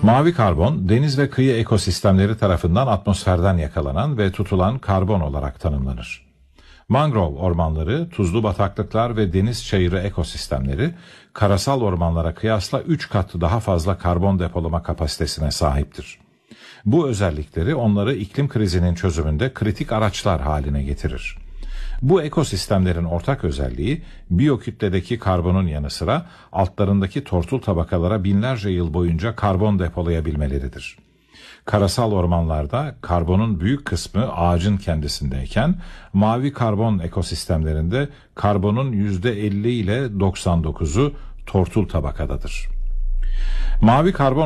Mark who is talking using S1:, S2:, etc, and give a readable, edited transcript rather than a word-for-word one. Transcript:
S1: Mavi karbon, deniz ve kıyı ekosistemleri tarafından atmosferden yakalanan ve tutulan karbon olarak tanımlanır. Mangrove ormanları, tuzlu bataklıklar ve deniz çayırı ekosistemleri, karasal ormanlara kıyasla 3 kat daha fazla karbon depolama kapasitesine sahiptir. Bu özellikleri onları iklim krizinin çözümünde kritik araçlar haline getirir. Bu ekosistemlerin ortak özelliği, biyokütledeki karbonun yanı sıra altlarındaki tortul tabakalara binlerce yıl boyunca karbon depolayabilmeleridir. Karasal ormanlarda karbonun büyük kısmı ağacın kendisindeyken, mavi karbon ekosistemlerinde karbonun %50 ile 99'u tortul tabakadadır. Mavi karbon